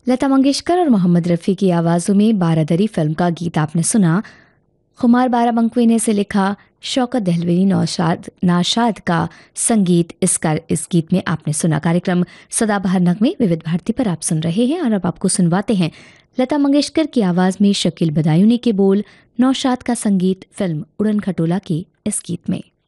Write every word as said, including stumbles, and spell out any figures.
लता मंगेशकर और मोहम्मद रफ़ी की आवाज़ों में बारादरी फिल्म का गीत आपने सुना। खुमार बाराबंकवी ने इसे लिखा। शौकत दहलवी नौशाद नाशाद का संगीत इस कार इस गीत में आपने सुना। कार्यक्रम सदाबहार नगमे विविध भारती पर आप सुन रहे हैं और अब आपको सुनवाते हैं लता मंगेशकर की आवाज़ में शकील बदायूनी के बोल, नौशाद का संगीत, फिल्म उड़न खटोला के इस गीत में।